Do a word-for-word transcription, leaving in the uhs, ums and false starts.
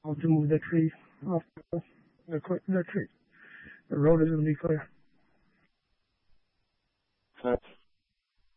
I'll to move the tree off the, the, the tree. The road is going to be clear. Okay.